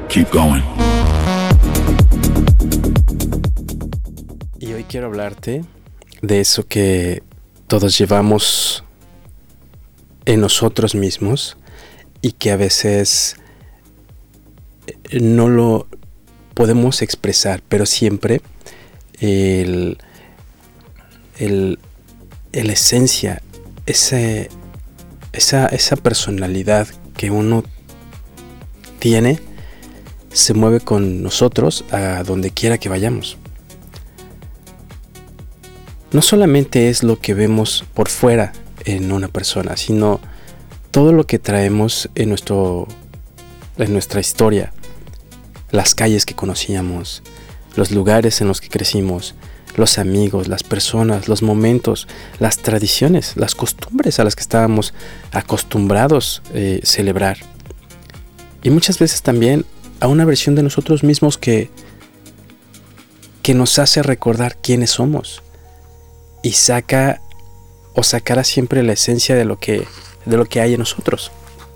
Keep going. Y hoy quiero hablarte de eso que todos llevamos en nosotros mismos y que a veces no lo podemos expresar, pero siempre la esencia, esa personalidad que uno tiene, se mueve con nosotros a donde quiera que vayamos. No solamente es lo que vemos por fuera en una persona, sino todo lo que traemos en nuestra historia, las calles que conocíamos, los lugares en los que crecimos, los amigos, las personas, los momentos, las tradiciones, las costumbres a las que estábamos acostumbrados a celebrar. Y muchas veces también a una versión de nosotros mismos que nos hace recordar quiénes somos y sacará siempre la esencia de lo que hay en nosotros.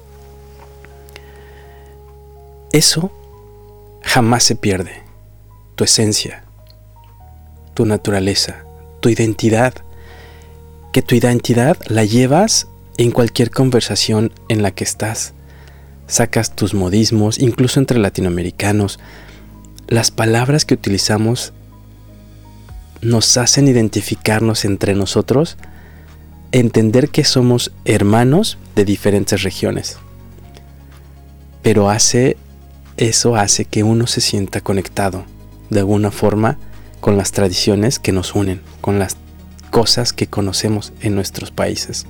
Eso jamás se pierde. Tu esencia, tu naturaleza, tu identidad. Que tu identidad la llevas en cualquier conversación en la que estás. Sacas tus modismos, incluso entre latinoamericanos. Las palabras que utilizamos nos hacen identificarnos entre nosotros, entender que somos hermanos de diferentes regiones. Pero eso hace que uno se sienta conectado de alguna forma con las tradiciones que nos unen, con las cosas que conocemos en nuestros países.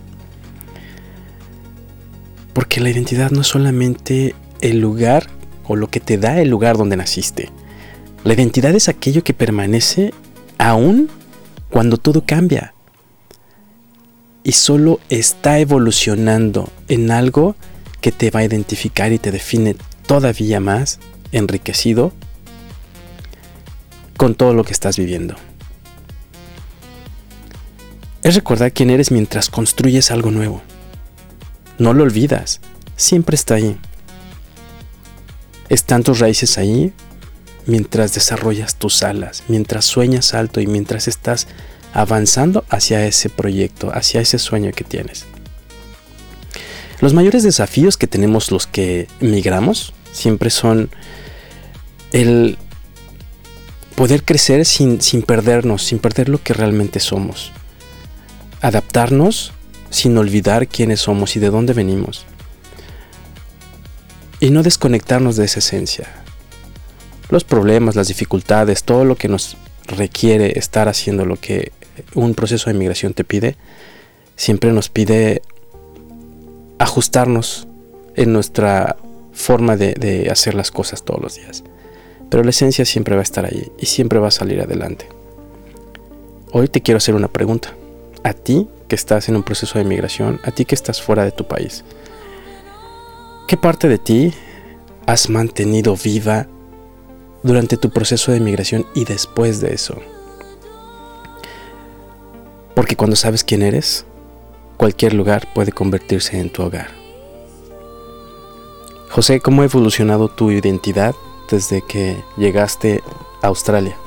Porque la identidad no es solamente el lugar o lo que te da el lugar donde naciste. La identidad es aquello que permanece aún cuando todo cambia. Y solo está evolucionando en algo que te va a identificar y te define todavía más enriquecido con todo lo que estás viviendo. Es recordar quién eres mientras construyes algo nuevo. No lo olvidas, siempre está ahí. Están tus raíces ahí mientras desarrollas tus alas, mientras sueñas alto y mientras estás avanzando hacia ese proyecto, hacia ese sueño que tienes. Los mayores desafíos que tenemos los que migramos siempre son el poder crecer sin perdernos, sin perder lo que realmente somos. Adaptarnos sin olvidar quiénes somos y de dónde venimos. Y no desconectarnos de esa esencia. Los problemas, las dificultades, todo lo que nos requiere estar haciendo lo que un proceso de migración te pide, siempre nos pide ajustarnos en nuestra forma de hacer las cosas todos los días. Pero la esencia siempre va a estar ahí y siempre va a salir adelante. Hoy te quiero hacer una pregunta. A ti que estás en un proceso de migración, a ti que estás fuera de tu país, ¿qué parte de ti has mantenido viva durante tu proceso de migración y después de eso? Porque cuando sabes quién eres, cualquier lugar puede convertirse en tu hogar. José, ¿cómo ha evolucionado tu identidad desde que llegaste a Australia?